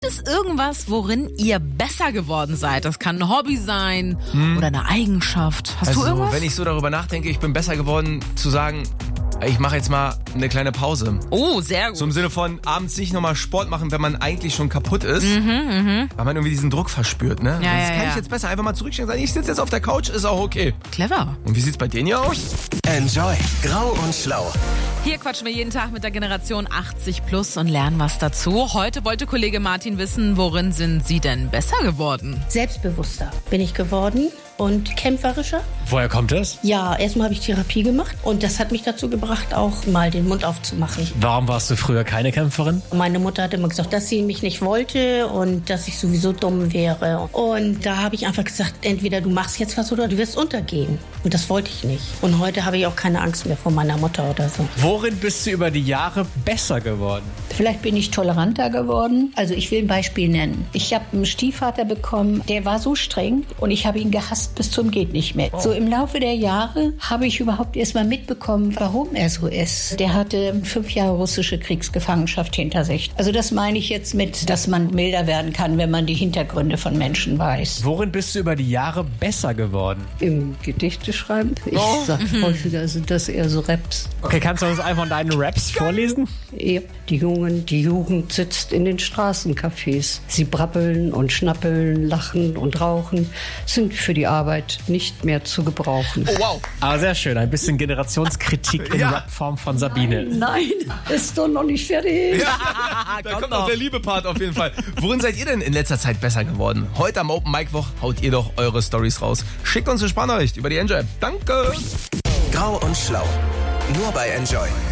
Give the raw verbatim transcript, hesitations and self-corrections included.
Gibt es irgendwas, worin ihr besser geworden seid? Das kann ein Hobby sein hm. oder eine Eigenschaft. Hast also, du irgendwas? Wenn ich so darüber nachdenke, ich bin besser geworden zu sagen, ich mache jetzt mal eine kleine Pause. Oh, sehr gut. So im Sinne von abends nicht nochmal Sport machen, wenn man eigentlich schon kaputt ist. Mhm, mh. Weil man irgendwie diesen Druck verspürt, ne? Ja, das ja, kann ja. ich jetzt besser einfach mal zurückstellen und sagen, ich sitze jetzt auf der Couch, ist auch okay. Clever. Und wie sieht's bei denen hier aus? Enjoy. Grau und Schlau. Hier quatschen wir jeden Tag mit der Generation achtzig plus und lernen was dazu. Heute wollte Kollege Martin wissen, worin sind Sie denn besser geworden? Selbstbewusster bin ich geworden und kämpferischer. Woher kommt das? Ja, erstmal habe ich Therapie gemacht und das hat mich dazu gebracht, auch mal den Mund aufzumachen. Warum warst du früher keine Kämpferin? Meine Mutter hat immer gesagt, dass sie mich nicht wollte und dass ich sowieso dumm wäre. Und da habe ich einfach gesagt, entweder du machst jetzt was oder du wirst untergehen. Und das wollte ich nicht. Und heute habe ich auch keine Angst mehr vor meiner Mutter oder so. Worin bist du über die Jahre besser geworden? Vielleicht bin ich toleranter geworden. Also ich will ein Beispiel nennen. Ich habe einen Stiefvater bekommen, der war so streng und ich habe ihn gehasst bis zum geht nicht mehr. So im Laufe der Jahre habe ich überhaupt erst mal mitbekommen, warum er so ist. Der hatte fünf Jahre russische Kriegsgefangenschaft hinter sich. Also das meine ich jetzt mit, dass man milder werden kann, wenn man die Hintergründe von Menschen weiß. Worin bist du über die Jahre besser geworden? Im Gedichte schreiben. Ich Oh. sag häufiger, sind das eher so Raps. Okay, kannst du uns einfach deine Raps vorlesen? Ja, die Jungen, die Jugend sitzt in den Straßencafés. Sie brabbeln und schnappeln, lachen und rauchen, sind für die Arbeit nicht mehr zu gebrauchen. Oh, wow. Aber sehr schön, ein bisschen Generationskritik in Ja. Rapform von Sabine. Nein, ist doch noch nicht fertig. Ja, da kommt noch der Liebe-Part auf jeden Fall. Worin seid ihr denn in letzter Zeit besser geworden? Heute am Open Mic Woche haut ihr doch eure Stories raus. Schickt uns eine Sprachnachricht über die Enjoy. Danke. Grau und Schlau. Nur bei Enjoy.